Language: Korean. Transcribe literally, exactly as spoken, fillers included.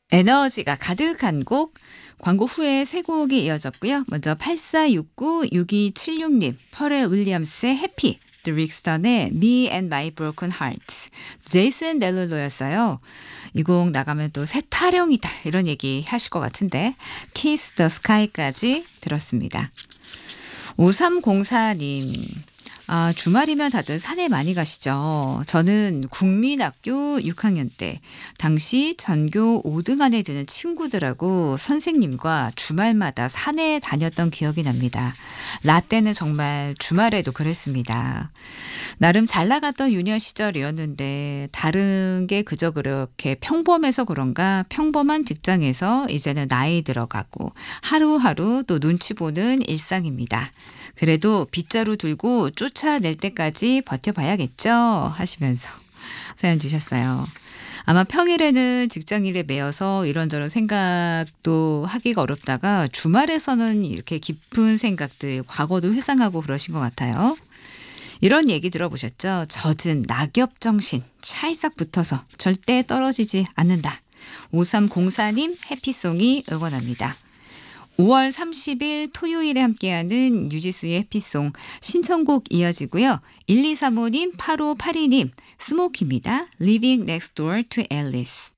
에너지가 가득한 곡, 광고 후에 세 곡이 이어졌고요. 먼저 팔사육구 육이칠육님, 퍼렐 윌리엄스의 해피, The Rickston의 Me and My Broken Heart, 제이슨 델룰로였어요. 이 곡 나가면 또 새 타령이다 이런 얘기 하실 것 같은데 Kiss the Sky까지 들었습니다. 오삼공사님, 아, 주말이면 다들 산에 많이 가시죠. 저는 국민학교 육 학년 때 당시 전교 오 등 안에 드는 친구들하고 선생님과 주말마다 산에 다녔던 기억이 납니다. 라떼는 정말 주말에도 그랬습니다. 나름 잘 나갔던 유년 시절이었는데 다른 게 그저 그렇게 평범해서 그런가 평범한 직장에서 이제는 나이 들어가고 하루하루 또 눈치 보는 일상입니다. 그래도 빗자루 들고 쫓아낼 때까지 버텨봐야겠죠 하시면서 사연 주셨어요. 아마 평일에는 직장일에 매여서 이런저런 생각도 하기가 어렵다가 주말에서는 이렇게 깊은 생각들, 과거도 회상하고 그러신 것 같아요. 이런 얘기 들어보셨죠? 젖은 낙엽 정신, 찰싹 붙어서 절대 떨어지지 않는다. 오삼공사님 해피송이 응원합니다. 오월 삼십일 토요일에 함께하는 유지수의 해피송 신청곡 이어지고요. 일이삼오님, 팔오팔이님 스모키입니다. Living Next Door to Alice.